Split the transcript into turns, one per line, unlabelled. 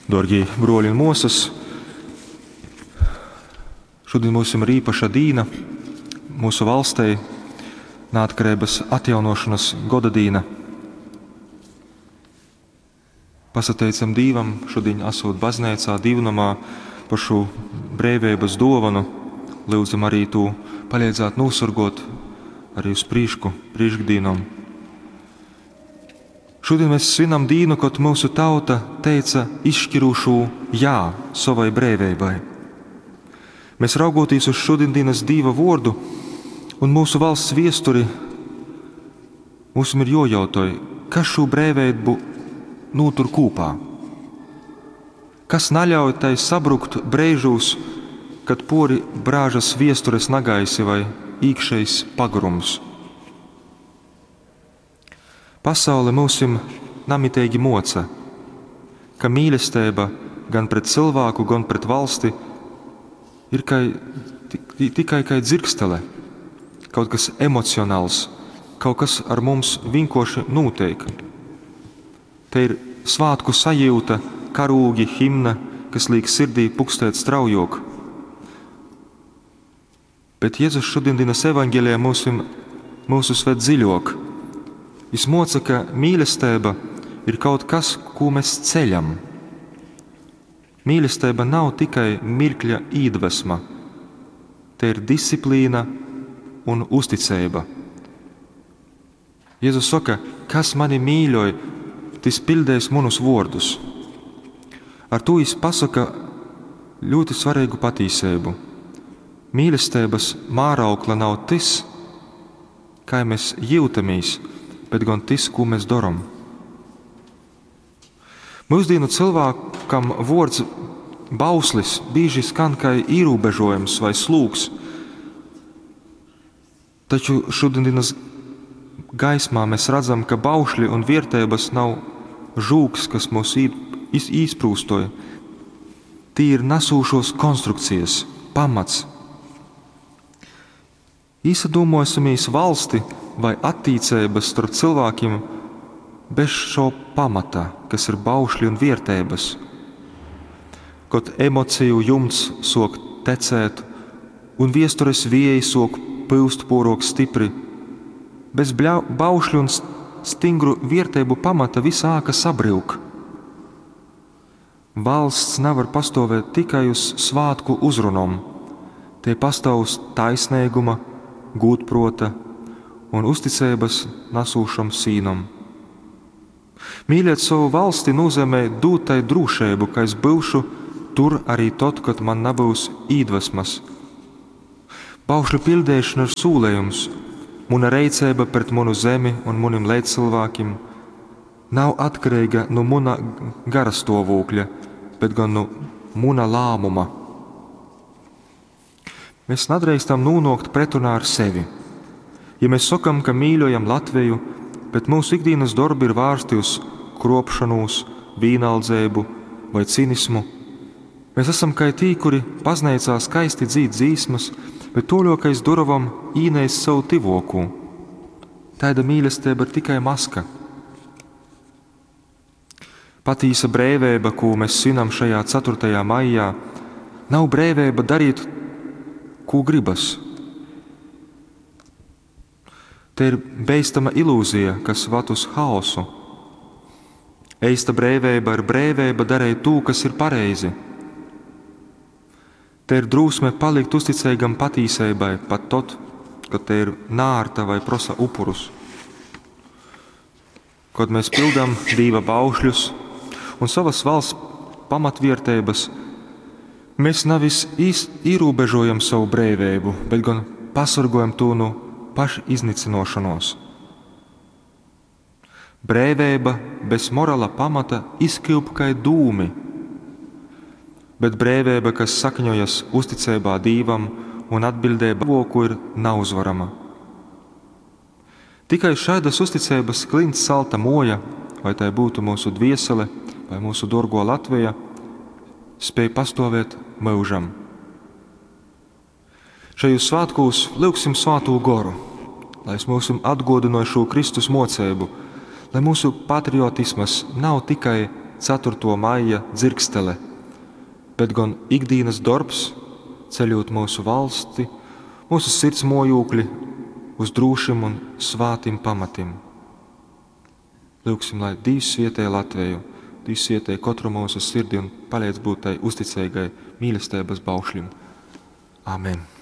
Dorgie broļi un mosas, šodien mums ir īpaša dīna mūsu valstī, neatkarības atjaunošanas goda dīna. Pasateicam Dīvam, šodien esot baznīcā divnamā par šo brīvības dovanu, lūdzam arī to palīdzēt nosurgot arī uz priekšdīnam. Šodien mēs svinam dīnu, kad mūsu tauta teica izšķirošu jā savai brīvībai. Mēs raugoties uz šodienas Dieva vārdu un mūsu valsts viesturi, mums ir jājautā, kas šo brīvību notur kopā. Kas neļauj tai sabrukt brīžos, kad pori brāžas viestures nagaisi vai iekšējs pagrums. Pasaule mūsim namitīgi moca, ka mīlestība gan pret cilvēku, gan pret valsti ir tikai kā dzirkstele, kaut kas emocionāls, kaut kas ar mums vienkārši notiek. Te ir svātku sajūta, karūgi, himna, kas liek sirdī pukstēt straujok. Bet Jēzus šodienas evaņģēlijā mūsu sved dziļāk. Viņš moca, ka mīlestība ir kaut kas, ko mēs ceļam. Mīlestība nav tikai mirkļa iedvesma, te ir disciplīna un uzticība. Jēzus saka, kas mani mīļoja, tas pildēs manus vārdus. Ar to viņš pasaka ļoti svarīgu patiesību. Mīlestības māraukla nav tas, kā mēs jūtamies, bet gan tas, ko mēs darām. Mūsdienu cilvēkam vārds bauslis bieži skan kā ierobežojums vai slūgs, taču šodienas gaismā mēs redzam, ka baušļi un vērtības nav žūks, kas mūs izprūstoja. Tie ir nesūšos konstrukcijas, pamats. Īsadomosimies valsti vai attīcības starp cilvēkiem bez šo pamata, kas ir baušļi un vērtības. Kad emociju jumts sok tecēt un viestures vieji sok pūst porok stipri, bez baušļu un stingru vērtību pamata visā āka sabrūk. Valsts nevar pastāvēt tikai uz svātku uzrunām. Te pastāv uz taisnīguma, gūtprota un uzticības nesūšam sīnam. Mīlēt savu valsti nozīmē dot tai drošību, ka es būšu tur arī tad, kad man nebūs iedvesmas. Baušļu pildēšana ir sūlējums. Muna reicība pret manu zemi un manim līdzcilvēkiem nav atkarīga no muna garastāvokļa, bet gan no muna lēmuma. Mēs nedrīkstam nonākt pretrunā ar sevi. Ja mēs sakam, ka mīļojam Latviju, bet mūsu ikdienas darbi ir vērsti uz kropšanos, vīnaldzību vai cinismu, mēs esam kā tī, kuri baznīcā skaisti dzīt dzīsmas, bet toļokais duravam īnēs savu tivokū. Tāda mīlestība ir tikai maska. Patīsa brīvība, ko mēs svinam šajā 4. maijā, nav brīvība darīt, ko gribas. Te ir beistama ilūzija, kas ved uz haosu. Eista brīvība ir brīvība darīt to, kas ir pareizi. Te ir drūsme palikt uzticīgam patīsībai pat tad, kad te ir nārta vai prosa upurus. Kad mēs pildām Dieva baušļus un savas valsts pamatvērtības, mēs nevis ierobežojam savu brīvību, bet gan pasargojam to no pašiznīcinošanos. Brīvība bez morāla pamata izkilp kā dūmi, bet brīvība, kas sakņojas uzticībā Dievam un atbildība voku, ir neuzvarama. Tikai šādas uzticības klints salta moja, vai tai būtu mūsu dviesele vai mūsu dorgo Latvija, spēj pastāvēt mūžam. Šajos svētkos lūgsim svāto goru, lai es mūs atgādināju šo Kristus mocību, lai mūsu patriotismas nav tikai 4. maija dzirkstele, bet gan ikdienas darbs, ceļot mūsu valsti, mūsu sirds mojūkļi uz drošiem un svātim pamatiem. Lūksim, lai Dievs svietē Latviju, Dievs svietē katru mūsu sirdi un palīdz būt tai uzticīgai mīlestības baušļim. Amen.